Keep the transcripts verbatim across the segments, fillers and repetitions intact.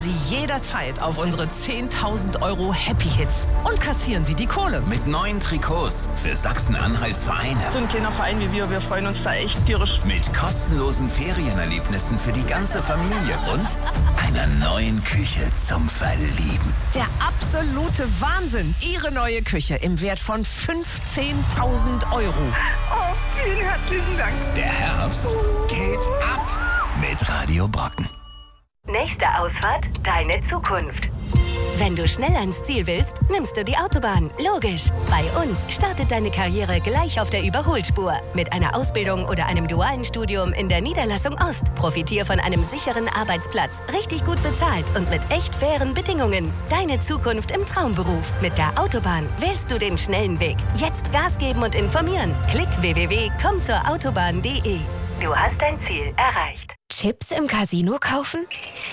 Sie jederzeit auf unsere zehntausend Euro Happy Hits und kassieren Sie die Kohle. Mit neuen Trikots für Sachsen-Anhalts Vereine. So ein kleiner Verein wie wir, wir freuen uns da echt tierisch. Mit kostenlosen Ferienerlebnissen für die ganze Familie und einer neuen Küche zum Verlieben. Der absolute Wahnsinn. Ihre neue Küche im Wert von fünfzehntausend Euro. Oh, vielen herzlichen Dank. Der Herbst geht ab mit Radio Brocken. Nächste Ausfahrt, deine Zukunft. Wenn du schnell ans Ziel willst, nimmst du die Autobahn. Logisch. Bei uns startet deine Karriere gleich auf der Überholspur. Mit einer Ausbildung oder einem dualen Studium in der Niederlassung Ost. Profitier von einem sicheren Arbeitsplatz, richtig gut bezahlt und mit echt fairen Bedingungen. Deine Zukunft im Traumberuf. Mit der Autobahn wählst du den schnellen Weg. Jetzt Gas geben und informieren. Klick w w w punkt komm zur autobahn punkt de. Du hast dein Ziel erreicht. Chips im Casino kaufen?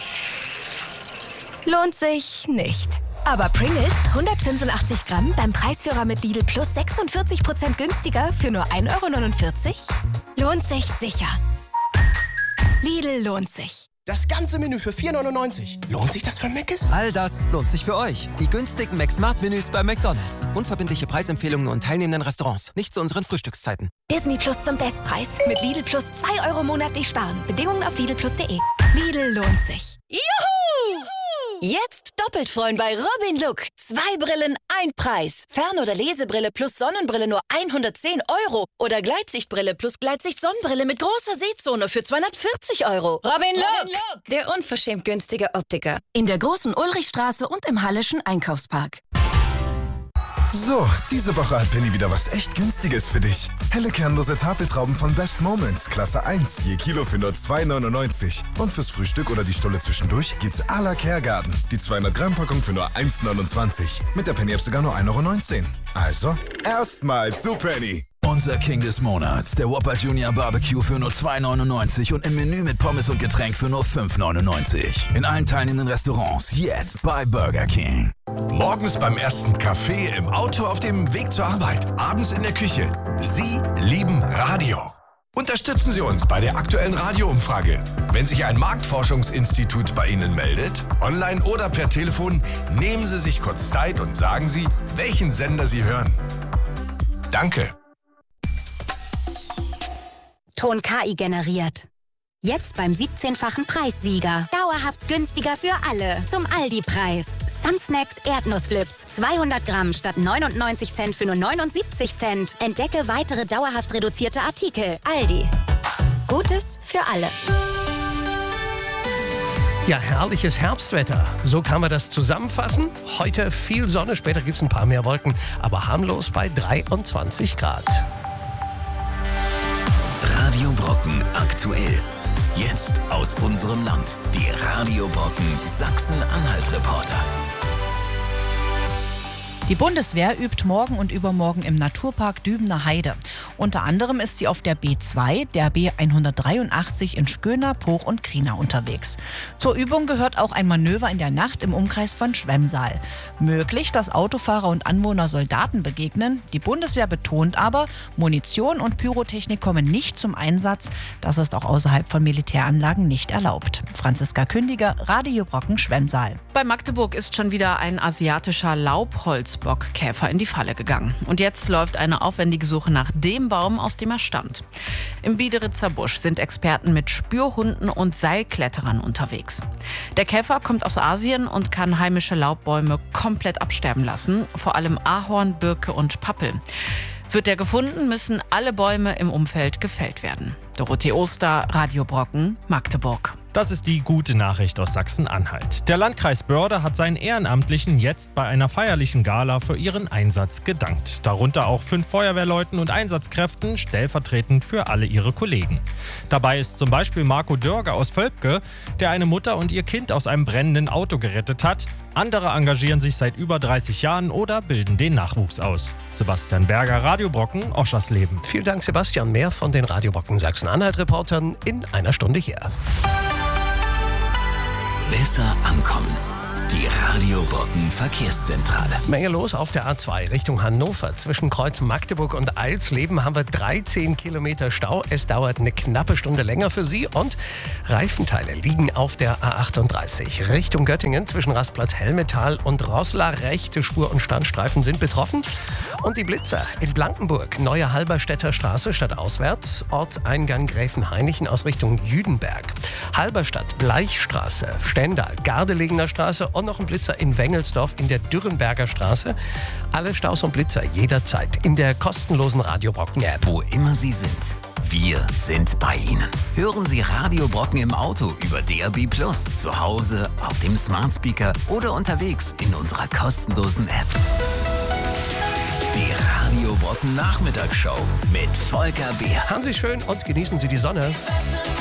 Lohnt sich nicht. Aber Pringles hundertfünfundachtzig Gramm beim Preisführer mit Lidl Plus sechsundvierzig Prozent günstiger für nur ein Euro neunundvierzig? Lohnt sich sicher. Lidl lohnt sich. Das ganze Menü für vier neunundneunzig. Lohnt sich das für Mc's? All das lohnt sich für euch. Die günstigen McSmart-Menüs bei McDonald's. Unverbindliche Preisempfehlungen und teilnehmenden Restaurants. Nicht zu unseren Frühstückszeiten. Disney Plus zum Bestpreis. Mit Lidl Plus zwei Euro monatlich sparen. Bedingungen auf lidl plus punkt de. Lidl lohnt sich. Juhu! Jetzt doppelt freuen bei Robin Look. Zwei Brillen, ein Preis. Fern- oder Lesebrille plus Sonnenbrille nur hundertzehn Euro. Oder Gleitsichtbrille plus Gleitsicht-Sonnenbrille mit großer Sehzone für zweihundertvierzig Euro. Robin Look, Robin Look, der unverschämt günstige Optiker. In der großen Ulrichstraße und im Halleschen Einkaufspark. So, diese Woche hat Penny wieder was echt Günstiges für dich. Helle kernlose Tafeltrauben von Best Moments, Klasse eins, je Kilo für nur zwei neunundneunzig. Und fürs Frühstück oder die Stulle zwischendurch gibt's à la Kergarten. Die zweihundert Gramm Packung für nur eins neunundzwanzig. Mit der Penny-App sogar nur ein Euro neunzehn. Also, erstmals zu Penny. Unser King des Monats, der Whopper Junior Barbecue für nur zwei neunundneunzig und im Menü mit Pommes und Getränk für nur fünf neunundneunzig. In allen teilnehmenden Restaurants jetzt bei Burger King. Morgens beim ersten Kaffee, im Auto auf dem Weg zur Arbeit, abends in der Küche. Sie lieben Radio. Unterstützen Sie uns bei der aktuellen Radioumfrage. Wenn sich ein Marktforschungsinstitut bei Ihnen meldet, online oder per Telefon, nehmen Sie sich kurz Zeit und sagen Sie, welchen Sender Sie hören. Danke. Ton K I generiert. Jetzt beim siebzehnfachen Preissieger. Dauerhaft günstiger für alle. Zum Aldi-Preis. Sunsnacks Erdnussflips. zweihundert Gramm statt neunundneunzig Cent für nur neunundsiebzig Cent. Entdecke weitere dauerhaft reduzierte Artikel. Aldi. Gutes für alle. Ja, herrliches Herbstwetter. So kann man das zusammenfassen. Heute viel Sonne, später gibt es ein paar mehr Wolken, aber harmlos bei dreiundzwanzig Grad. Radio Brocken aktuell. Jetzt aus unserem Land. Die Radio Brocken Sachsen-Anhalt-Reporter. Die Bundeswehr übt morgen und übermorgen im Naturpark Dübener Heide. Unter anderem ist sie auf der B zwei, der B hundertdreiundachtzig in Schköner, Poch und Krina unterwegs. Zur Übung gehört auch ein Manöver in der Nacht im Umkreis von Schwemmsaal. Möglich, dass Autofahrer und Anwohner Soldaten begegnen. Die Bundeswehr betont aber, Munition und Pyrotechnik kommen nicht zum Einsatz. Das ist auch außerhalb von Militäranlagen nicht erlaubt. Franziska Kündiger, Radio Brocken, Schwemmsaal. Bei Magdeburg ist schon wieder ein asiatischer Laubholzbockkäfer in die Falle gegangen. Und jetzt läuft eine aufwendige Suche nach dem Baum, aus dem er stammt. Im Biederitzer Busch sind Experten mit Spürhunden und Seilkletterern unterwegs. Der Käfer kommt aus Asien und kann heimische Laubbäume komplett absterben lassen, vor allem Ahorn, Birke und Pappel. Wird er gefunden, müssen alle Bäume im Umfeld gefällt werden. Dorothee Oster, Radio Brocken, Magdeburg. Das ist die gute Nachricht aus Sachsen-Anhalt. Der Landkreis Börde hat seinen Ehrenamtlichen jetzt bei einer feierlichen Gala für ihren Einsatz gedankt. Darunter auch fünf Feuerwehrleuten und Einsatzkräften, stellvertretend für alle ihre Kollegen. Dabei ist zum Beispiel Marco Dörger aus Völpke, der eine Mutter und ihr Kind aus einem brennenden Auto gerettet hat. Andere engagieren sich seit über dreißig Jahren oder bilden den Nachwuchs aus. Sebastian Berger, Radio Brocken, Oschersleben. Vielen Dank, Sebastian. Mehr von den Radio Brocken Sachsen-Anhalt-Reportern in einer Stunde hier. Besser ankommen. Die Radio Brocken Verkehrszentrale. Menge los auf der A zwei Richtung Hannover. Zwischen Kreuz Magdeburg und Eilsleben haben wir dreizehn Kilometer Stau. Es dauert eine knappe Stunde länger für Sie und Reifenteile liegen auf der A achtunddreißig. Richtung Göttingen zwischen Rastplatz Helmetal und Roßla. Rechte Spur- und Standstreifen sind betroffen. Und die Blitzer in Blankenburg. Neue Halberstädter Straße statt auswärts. Ortseingang Gräfenhainichen aus Richtung Jüdenberg. Halberstadt, Bleichstraße, Stendal, Gardelegener Straße und noch ein Blitzer in Wengelsdorf in der Dürrenberger Straße. Alle Staus und Blitzer jederzeit in der kostenlosen Radio Brocken App. Wo immer Sie sind, wir sind bei Ihnen. Hören Sie Radio Brocken im Auto über D A B plus, zu Hause, auf dem Smart Speaker oder unterwegs in unserer kostenlosen App. Die Radio Brocken Nachmittagsshow mit Volker Beer. Haben Sie schön und genießen Sie die Sonne.